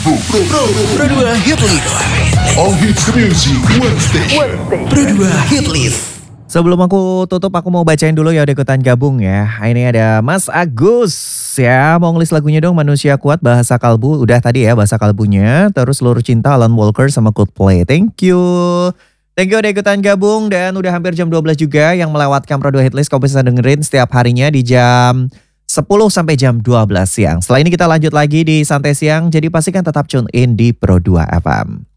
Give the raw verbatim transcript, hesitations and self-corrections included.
Pro, Pro, Pro dua Hit List. All Hits Music One Station. Pro dua Hit List. Sebelum aku tutup, aku mau bacain dulu ya, udah ikutan gabung ya. Ini ada Mas Agus ya, mau ngelis lagunya dong, Manusia Kuat, Bahasa Kalbu. Udah tadi ya Bahasa Kalbunya. Terus Seluruh Cinta, Alan Walker sama Coldplay. Thank you. Thank you udah ikutan gabung, dan udah hampir jam dua belas juga yang melewatkan Pro dua Hit List. Kau bisa dengerin setiap harinya di jam sepuluh sampai jam dua belas siang. Setelah ini kita lanjut lagi di Santai Siang, jadi pastikan tetap tune in di Pro dua F M.